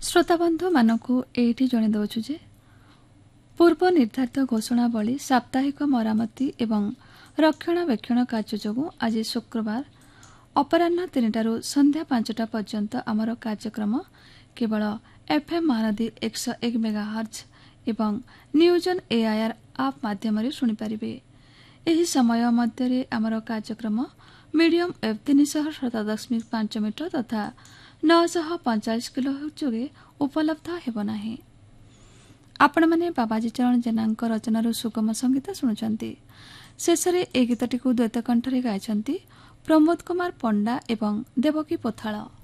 श्रोताबंधु मानक एठी जणे दउछु जे पूर्व निर्धारित घोषणावली साप्ताहिक मरामती एवं रक्षणाबेक्षण कार्य जोगु आज शुक्रवार अपराह्न 3टारू संध्या 5टा पर्यंत आमर कार्यक्रम केवल एफएम महानदी 101 मेगाहर्ज एवं न्यूजन एआईआर आप माध्यम शुणी पारिबे। एही समय मध्य आमर कार्यक्रम मीडियम वेव 307.5 मीटर तथा 945 किलोहर्ट्ज जोगे उपलब्ध हेब नाही। आपण माने बाबाजी चरण जेनांक रचनारू सुगम संगीत शुणुचंती। शेषरे ए गीतटी को द्वैत कंठरे गायछंती प्रमोद कुमार पंडा एवं देवकी पोथाळ।